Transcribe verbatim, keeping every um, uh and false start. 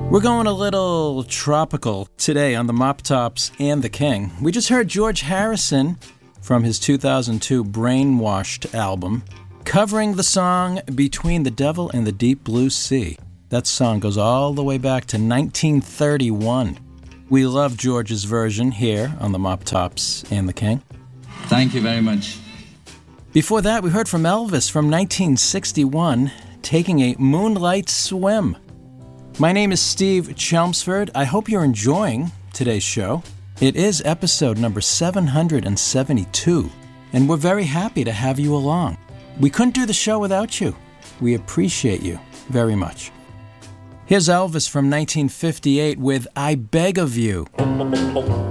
We're going a little tropical today on the Mop Tops and the King. We just heard George Harrison from his two thousand two Brainwashed album covering the song Between the Devil and the Deep Blue Sea. That song goes all the way back to nineteen thirty-one. We love George's version here on the Mop Tops and the King. Thank you very much. Before that, we heard from Elvis from nineteen sixty-one, Taking a Moonlight Swim. My name is Steve Chelmsford. I hope you're enjoying today's show. It is episode number seven hundred seventy-two, and we're very happy to have you along. We couldn't do the show without you. We appreciate you very much. Here's Elvis from nineteen fifty-eight with I Beg of You.